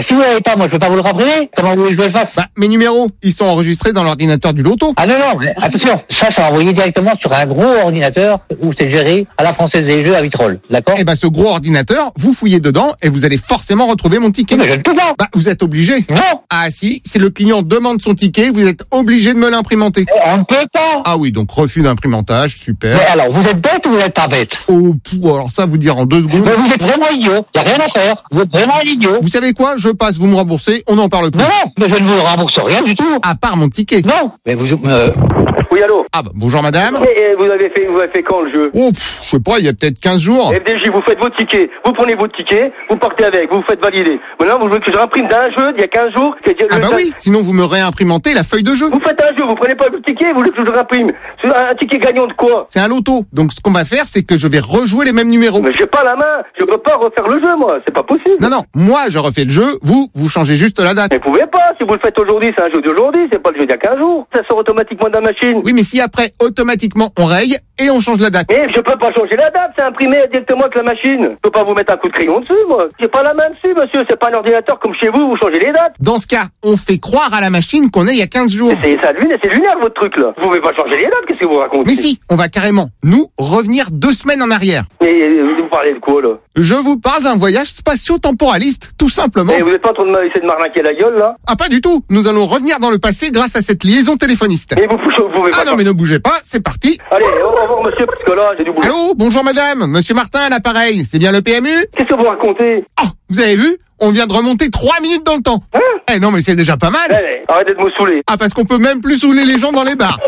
si vous l'avez pas, moi je peux pas vous le rappeler. Comment vous voulez que je le fasse? Bah, mes numéros, ils sont enregistrés dans l'ordinateur du loto. Ah non, mais attention, ça envoyé directement sur un gros ordinateur où c'est géré à la Française des Jeux à Vitrolles, d'accord? Eh ben, ce gros ordinateur, vous fouillez dedans et vous allez forcément retrouver mon ticket. Mais je ne peux pas. Bah, vous êtes obligé. Non, Ah si, si le client demande son ticket, vous êtes obligé de me l'imprimenter. on ne peut pas. Ah oui, donc refus d'imprimantage, super. Mais alors, vous êtes bête ou vous êtes pas bête? Oh, alors ça, vous dire en 2 secondes. Mais vous êtes vraiment idiot. Y a rien à faire. Vous êtes vraiment un idiot. Vous savez quoi? Je passe, vous me remboursez, on n'en parle plus. Non, mais je ne vous rembourse rien du tout. À part mon ticket. Non, mais vous... Oui, allô? Ah bah, bonjour madame. Et vous avez fait quand le jeu? Oh, je sais pas, il y a peut-être 15 jours. FDJ, vous faites votre ticket, vous prenez votre ticket, vous partez avec, vous faites valider. Maintenant, vous voulez que je réimprime d'un jeu d'il y a 15 jours? Ah bah oui, sinon vous me réimprimentez la feuille de jeu. Vous faites un jeu, vous prenez pas le ticket, vous voulez que je le réimprime. C'est un ticket gagnant de quoi? C'est un loto. Donc ce qu'on va faire, c'est que je vais rejouer les mêmes numéros. Mais j'ai pas la main, je peux pas refaire le jeu, moi, c'est pas possible. Non, moi je refais le jeu, vous changez juste la date. Mais vous pouvez pas, si vous le faites aujourd'hui, c'est un jeu d'aujourd'hui, c'est pas le jeu d'il y a 15 jours. Ça sort automatiquement de la machine. Oui, mais si après, automatiquement, on raye et on change la date. Mais je peux pas changer la date, c'est imprimé directement avec la machine. Je peux pas vous mettre un coup de crayon dessus, moi. J'ai pas la main dessus, monsieur, c'est pas un ordinateur comme chez vous, vous changez les dates. Dans ce cas, on fait croire à la machine qu'on est il y a 15 jours. C'est lunaire, votre truc, là. Vous pouvez pas changer les dates, qu'est-ce que vous racontez? Mais si, on va carrément, nous, revenir 2 semaines en arrière. Mais vous parlez de quoi, là? Je vous parle d'un voyage spatio-temporaliste, tout simplement. Mais vous êtes pas en train de essayer de m'arnaquer la gueule, là? Ah, pas du tout. Nous allons revenir dans le passé grâce à cette liaison téléphoniste. Mais vous pouvez pas. Ah non, mais ne bougez pas, c'est parti. Allez, au revoir, monsieur, parce que là, j'ai du boulot. Allô, bonjour madame, monsieur Martin à l'appareil, c'est bien le PMU? Qu'est-ce que vous racontez? Oh, vous avez vu? On vient de remonter 3 minutes dans le temps. Hein? Eh non, mais c'est déjà pas mal. Allez, arrêtez de me saouler. Ah, parce qu'on peut même plus saouler les gens dans les bars.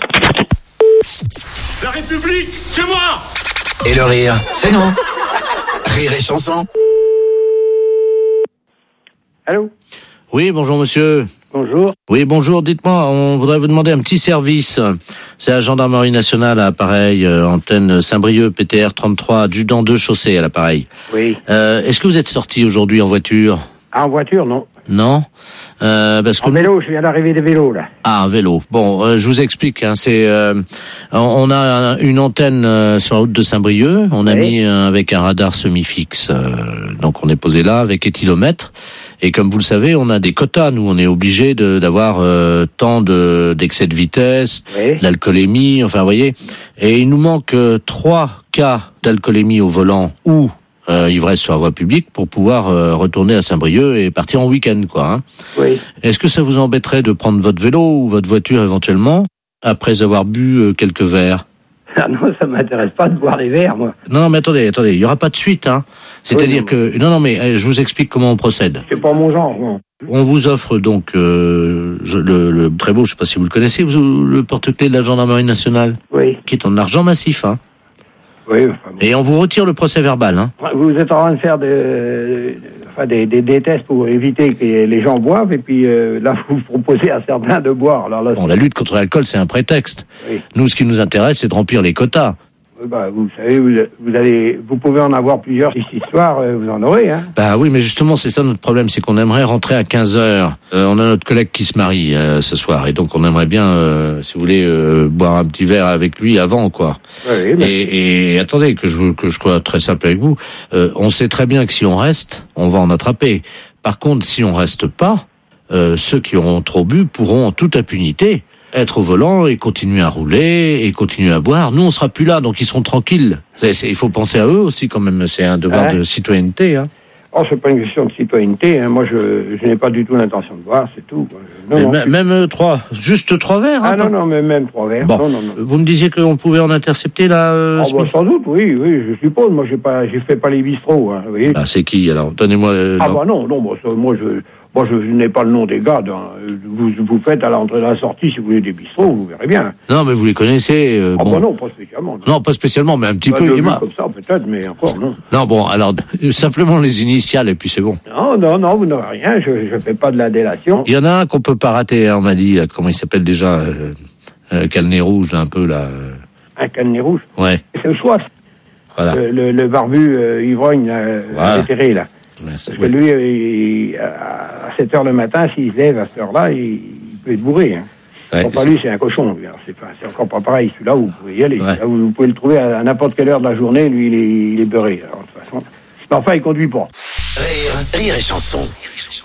La République, c'est moi! Et le rire, c'est nous. Rire et chanson. Allô? Oui, bonjour monsieur. Bonjour. Oui, bonjour, dites-moi, on voudrait vous demander un petit service. C'est la gendarmerie nationale à l'appareil, antenne Saint-Brieuc, PTR 33, adjudant 2 chaussée à l'appareil. Oui. Est-ce que vous êtes sorti aujourd'hui en voiture? Ah, en voiture, non. Non? Parce que En vélo, je viens d'arriver de vélo, là. Ah, un vélo. Bon, je vous explique. Hein, on a une antenne sur la route de Saint-Brieuc. On a mis avec un radar semi-fixe. Donc on est posé là avec éthylomètre. Et comme vous le savez, on a des quotas. Nous, on est obligé d'avoir tant d'excès de vitesse, d'alcoolémie. Enfin, vous voyez. Et il nous manque 3 cas d'alcoolémie au volant ou ivresse sur la voie publique pour pouvoir retourner à Saint-Brieuc et partir en week-end, quoi. Hein. Oui. Est-ce que ça vous embêterait de prendre votre vélo ou votre voiture éventuellement après avoir bu quelques verres? Ah non, ça m'intéresse pas de boire des verres, moi. Non, mais attendez, il y aura pas de suite, hein. C'est-à-dire que non, mais je vous explique comment on procède. C'est pas mon genre, non. On vous offre donc le très beau, je sais pas si vous le connaissez, le porte-clés de la gendarmerie nationale, Oui. qui est en argent massif, hein. Oui, enfin bon. Et on vous retire le procès verbal, hein. Vous êtes en train de faire des tests pour éviter que les gens boivent, et puis là, vous proposez à certains de boire. Alors là, Bon, la lutte contre l'alcool, c'est un prétexte. Oui. Nous, ce qui nous intéresse, c'est de remplir les quotas. vous savez, vous pouvez en avoir plusieurs ce soir, vous en aurez, hein. Bah oui, mais justement, c'est ça notre problème, c'est qu'on aimerait rentrer à 15h. On a notre collègue qui se marie ce soir, et donc on aimerait bien, si vous voulez, boire un petit verre avec lui avant, quoi. Oui, mais... Et attendez, que je sois très simple avec vous, on sait très bien que si on reste, on va en attraper. Par contre, si on reste pas, ceux qui auront trop bu pourront en toute impunité être au volant et continuer à rouler et continuer à boire. Nous, on sera plus là, donc ils seront tranquilles. Il faut penser à eux aussi quand même. C'est un devoir de citoyenneté. Hein. Oh, c'est pas une question de citoyenneté. Hein. Moi, je n'ai pas du tout l'intention de boire, c'est tout. Non, même 3, juste 3 verres. Ah hein, non, mais même 3 verres. Bon. Non. Vous me disiez qu'on pouvait en intercepter là. Sans doute, oui, je suppose. Moi, j'ai fait pas les bistrots. Hein, oui. Ah, c'est qui alors? Donnez-moi. Moi, je n'ai pas le nom des gars. Vous faites à l'entrée et à la sortie, si vous voulez, des bistrots, vous verrez bien. Non, mais vous les connaissez. Non, pas spécialement. Non, pas spécialement, mais un petit peu. Comme ça, peut-être, mais encore, non. Non, bon, alors, simplement les initiales, et puis c'est bon. Non, vous n'aurez rien, je fais pas de la délation. Il y en a un qu'on peut pas rater, hein, on m'a dit, comment il s'appelle déjà, Calnet rouge, un peu, là. Un Calnet rouge? Ouais. C'est le choix. Voilà. Le barbu ivrogne, déterré, là. Merci. Parce que lui, à 7h le matin, s'il se lève à cette heure-là, il peut être bourré. Hein. Ouais, Pour pas lui, c'est un cochon. Lui. Alors, c'est encore pas pareil. Celui-là, vous pouvez y aller. Ouais. Là, vous pouvez le trouver à n'importe quelle heure de la journée. Lui, il est beurré. Alors, de toute façon. Mais enfin, il conduit pas. Rire et chanson.